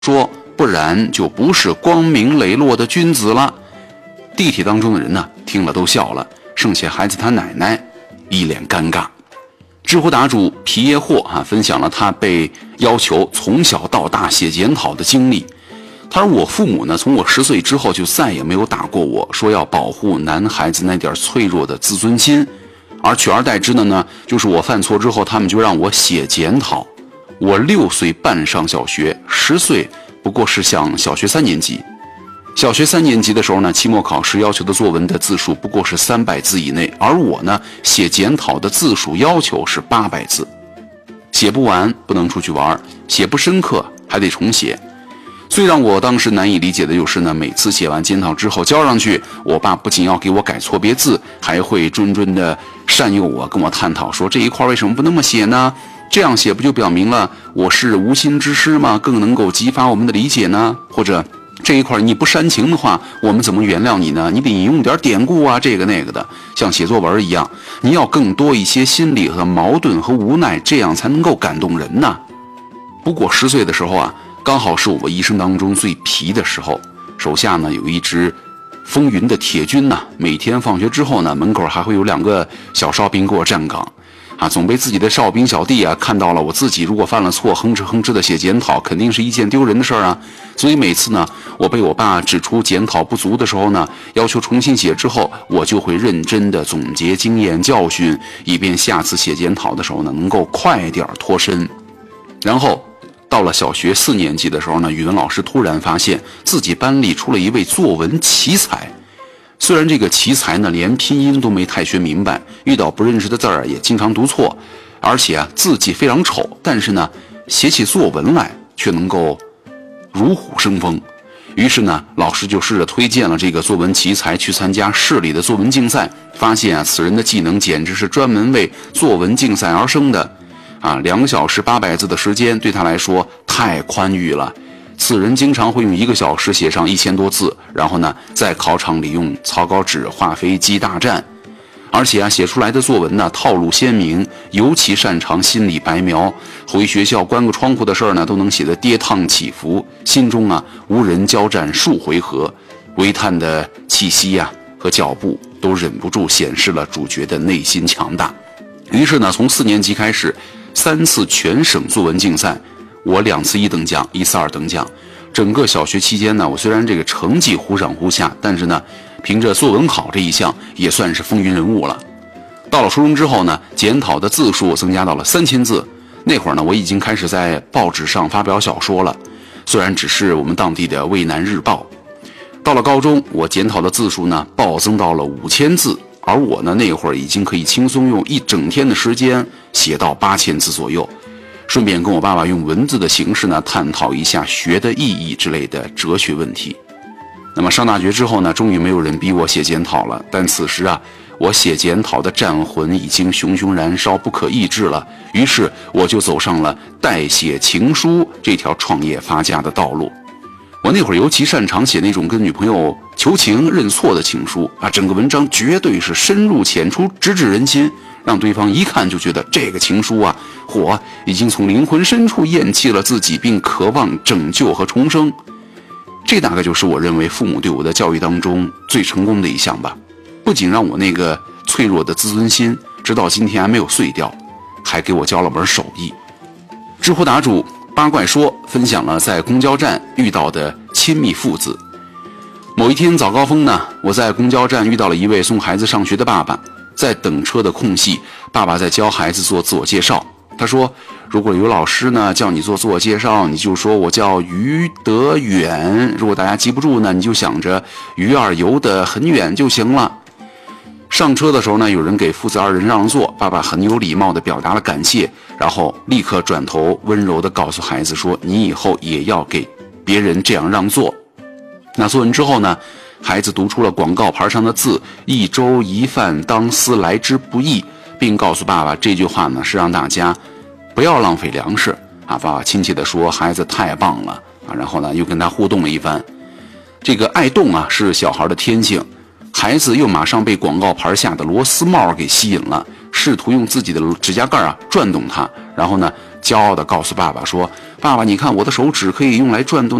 说，不然就不是光明磊落的君子了。地铁当中的人呢，听了都笑了，剩下孩子他奶奶一脸尴尬。知乎答主皮耶霍分享了他被要求从小到大写检讨的经历。他说，我父母呢，从我10岁之后就再也没有打过我，说要保护男孩子那点脆弱的自尊心，而取而代之的呢，就是我犯错之后，他们就让我写检讨。我6岁半上小学，10岁不过是上小学3年级。小学3年级的时候呢，期末考试要求的作文的字数不过是300字以内，而我呢，写检讨的字数要求是800字，写不完不能出去玩，写不深刻还得重写。最让我当时难以理解的就是呢，每次写完检讨之后交上去，我爸不仅要给我改错别字，还会谆谆的善诱我，跟我探讨说这一块为什么不那么写呢？这样写不就表明了我是无心之失吗？更能够激发我们的理解呢？或者这一块你不煽情的话，我们怎么原谅你呢？你得引用点典故啊，这个那个的，像写作文一样，你要更多一些心理和矛盾和无奈，这样才能够感动人呢。不过10岁的时候啊，刚好是我一生当中最皮的时候，手下呢有一支风云的铁军呢，每天放学之后呢，门口还会有2个小哨兵给我站岗。总被自己的哨兵小弟看到了我自己如果犯了错，哼哧哼哧的写检讨，肯定是一件丢人的事儿啊。所以每次呢，我被我爸指出检讨不足的时候呢，要求重新写之后，我就会认真的总结经验教训，以便下次写检讨的时候呢，能够快点脱身。然后到了小学4年级的时候呢，语文老师突然发现自己班里出了一位作文奇才。虽然这个奇才呢，连拼音都没太学明白，遇到不认识的字儿也经常读错，而且字迹非常丑，但是呢，写起作文来却能够如虎生风。于是呢，老师就试着推荐了这个作文奇才去参加市里的作文竞赛，发现此人的技能简直是专门为作文竞赛而生的。2小时800字的时间对他来说太宽裕了。此人经常会用1个小时写上1000多字，然后呢，在考场里用草稿纸画飞机大战。而且写出来的作文呢，套路鲜明，尤其擅长心理白描。回学校关个窗户的事儿呢，都能写得跌宕起伏，心中无人交战数回合，微叹的气息和脚步都忍不住显示了主角的内心强大。于是呢，从4年级开始，3次全省作文竞赛。我2次1等奖，1次2等奖。整个小学期间呢，我虽然这个成绩忽上忽下，但是呢，凭着作文好这一项，也算是风云人物了。到了初中之后呢，检讨的字数增加到了3000字。那会儿呢，我已经开始在报纸上发表小说了，虽然只是我们当地的渭南日报。到了高中，我检讨的字数呢，暴增到了5000字，而我呢，那会儿已经可以轻松用1整天的时间写到8000字左右。顺便跟我爸爸用文字的形式呢，探讨一下学的意义之类的哲学问题。那么上大学之后呢，终于没有人逼我写检讨了，但此时我写检讨的战魂已经熊熊燃烧，不可抑制了。于是我就走上了代写情书这条创业发家的道路。我那会儿尤其擅长写那种跟女朋友求情认错的情书整个文章绝对是深入浅出，直指人心，让对方一看就觉得这个情书已经从灵魂深处厌弃了自己，并渴望拯救和重生。这大概就是我认为父母对我的教育当中最成功的一项吧。不仅让我那个脆弱的自尊心直到今天还没有碎掉，还给我教了门手艺。知乎答主八怪说分享了在公交站遇到的亲密父子。某一天早高峰呢，我在公交站遇到了一位送孩子上学的爸爸。在等车的空隙，爸爸在教孩子做自我介绍。他说，如果有老师呢叫你做自我介绍，你就说我叫于德远，如果大家记不住呢，你就想着鱼儿游得很远就行了。上车的时候呢，有人给父子2人让座，爸爸很有礼貌地表达了感谢，然后立刻转头温柔地告诉孩子说，你以后也要给别人这样让座。那做完之后呢，孩子读出了广告牌上的字，1粥1饭当思来之不易，并告诉爸爸这句话呢是让大家不要浪费粮食爸爸亲切地说，孩子太棒了然后呢又跟他互动了一番。这个爱动是小孩的天性，孩子又马上被广告牌下的螺丝帽给吸引了，试图用自己的指甲盖转动它，然后呢骄傲地告诉爸爸说：“爸爸，你看我的手指可以用来转动